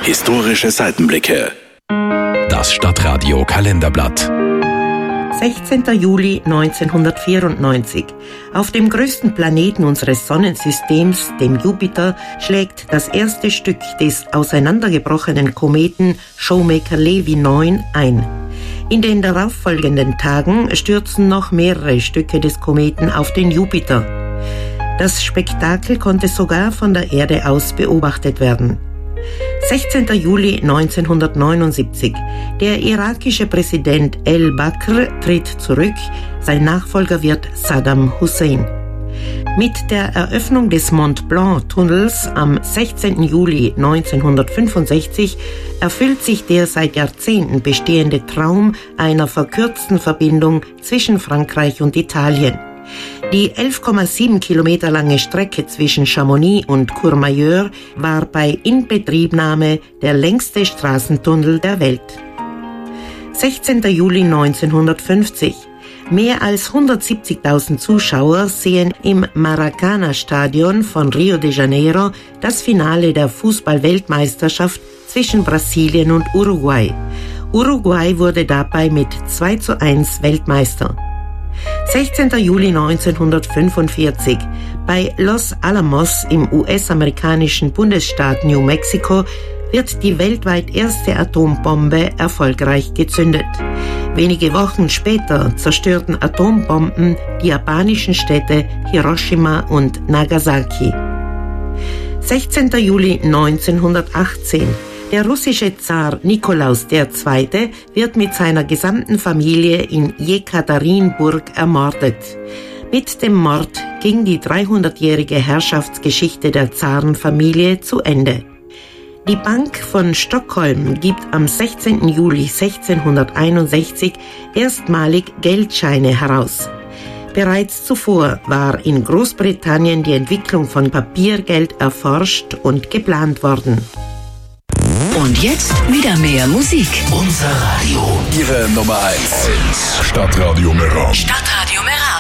Historische Seitenblicke. Das Stadtradio Kalenderblatt. 16. Juli 1994. Auf dem größten Planeten unseres Sonnensystems, dem Jupiter, schlägt das erste Stück des auseinandergebrochenen Kometen Shoemaker-Levy 9 ein. In den darauffolgenden Tagen stürzen noch mehrere Stücke des Kometen auf den Jupiter. Das Spektakel konnte sogar von der Erde aus beobachtet werden. 16. Juli 1979. Der irakische Präsident El-Bakr tritt zurück. Sein Nachfolger wird Saddam Hussein. Mit der Eröffnung des Mont Blanc-Tunnels am 16. Juli 1965 erfüllt sich der seit Jahrzehnten bestehende Traum einer verkürzten Verbindung zwischen Frankreich und Italien. Die 11,7 Kilometer lange Strecke zwischen Chamonix und Courmayeur war bei Inbetriebnahme der längste Straßentunnel der Welt. 16. Juli 1950. Mehr als 170.000 Zuschauer sehen im Maracana-Stadion von Rio de Janeiro das Finale der Fußball-Weltmeisterschaft zwischen Brasilien und Uruguay. Uruguay wurde dabei mit 2:1 Weltmeister. 16. Juli 1945. Bei Los Alamos im US-amerikanischen Bundesstaat New Mexico wird die weltweit erste Atombombe erfolgreich gezündet. Wenige Wochen später zerstörten Atombomben die japanischen Städte Hiroshima und Nagasaki. 16. Juli 1918. Der russische Zar Nikolaus II. Wird mit seiner gesamten Familie in Jekaterinburg ermordet. Mit dem Mord ging die 300-jährige Herrschaftsgeschichte der Zarenfamilie zu Ende. Die Bank von Stockholm gibt am 16. Juli 1661 erstmalig Geldscheine heraus. Bereits zuvor war in Großbritannien die Entwicklung von Papiergeld erforscht und geplant worden. Und jetzt wieder mehr Musik. Unser Radio. Ihre Nummer 1. Stadtradio Meran. Stadtradio Meran.